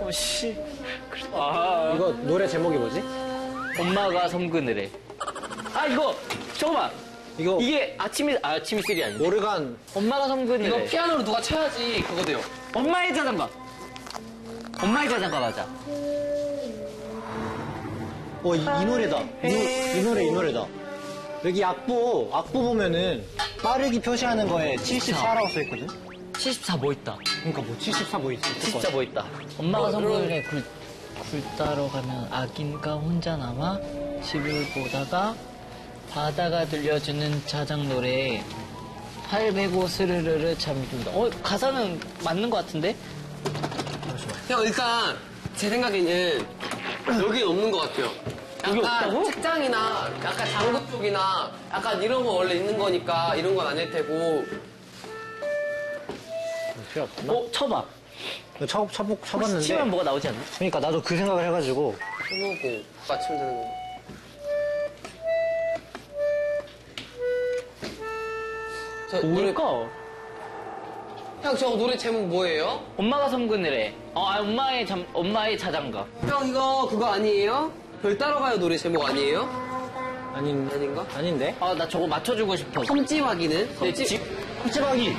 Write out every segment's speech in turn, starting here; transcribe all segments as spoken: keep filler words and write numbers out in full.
어, 씨. 아. 이거 노래 제목이 뭐지? 엄마가 섬그늘 해. 아, 이거, 잠깐만. 이거 이게 아침이, 아, 아침 이슬이 아닌데. 오르간. 엄마가 섬그늘 이거 해. 피아노로 누가 쳐야지 그거 돼요. 엄마의 자장가. 엄마의 자장가 맞아. 어, 이, 이 노래다. 이, 노- 이 노래, 이 노래다. 여기 악보, 악보 보면은 빠르기 표시하는 거에 칠십사라고 써있거든? 칠십사 뭐 있다. 그러니까 뭐 칠십사 뭐 있을 것 진짜 같아. 뭐 있다. 엄마가 섬그늘 해. 굴, 굴 따러 가면 아긴가 혼자 남아 집을 보다가 바다가 들려주는 자장 노래에 팔 베고 스르르르 잠이 든다. 어, 가사는 맞는 것 같은데? 형 일단 제 생각에는 여기 없는 것 같아요. 여기 약간 없다고? 책장이나 약간 장구 쪽이나 약간 이런 거 원래 있는 거니까 이런 건 아닐 테고. 필요 없구나. 어, 쳐봐. 쳐, 쳐, 혹시 쳐봤는데. 치면 뭐가 나오지 않나? 그러니까 나도 그 생각을 해가지고. 해보고 맞추면 되는 거. 저 노래, 뭘까? 형 저 노래 제목 뭐예요? 엄마가 섬그늘 해. 어, 아, 엄마의 잠, 엄마의 자장가. 형 이거 그거 아니에요? 별 따러 가요 노래 제목 아니에요? 아닌, 아닌가? 아닌데? 아, 나 저거 맞춰주고 싶어. 섬지박이는? 섬지, 섭지박이!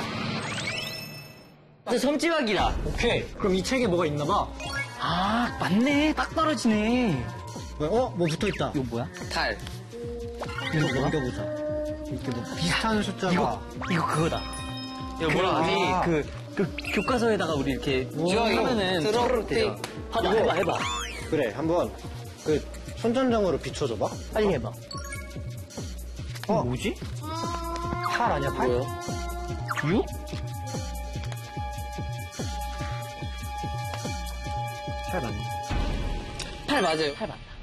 진짜 섬지박이다. 오케이. 그럼 이 책에 뭐가 있나 봐. 아, 맞네. 딱 떨어지네. 뭐야? 어? 뭐 붙어있다. 이거 뭐야? 달. 이거 넘겨보자. 이렇게 뭐 비슷한 숫자가. 이거, 이거 그거다. 이거 뭐라 하지? 아. 그, 그 교과서에다가 우리 이렇게 주황이 하면은 들어- 서로 되죠. 봐봐, 이거- 해봐, 해봐. 그래, 한번 그 손전등으로 비춰줘봐. 빨리 해봐. 어? 뭐지? 팔 아니야, 팔? 뭐야? 육? 팔 맞네. 팔 맞아요. 팔 맞다.